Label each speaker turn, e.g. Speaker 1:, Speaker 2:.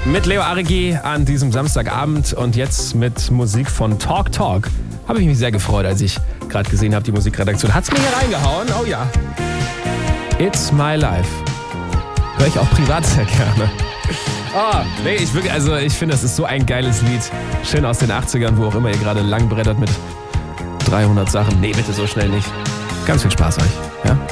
Speaker 1: Mit Leo Arigi an diesem Samstagabend und jetzt mit Musik von Talk Talk. Habe ich mich sehr gefreut, als ich gerade gesehen habe, die Musikredaktion hat's mir hier reingehauen. Oh ja. It's My Life. Höre ich auch privat sehr gerne. Oh, nee, ich finde, das ist so ein geiles Lied. Schön aus den 80ern, wo auch immer ihr gerade lang brettert mit 300 Sachen. Nee, bitte so schnell nicht. Ganz viel Spaß euch. Ja?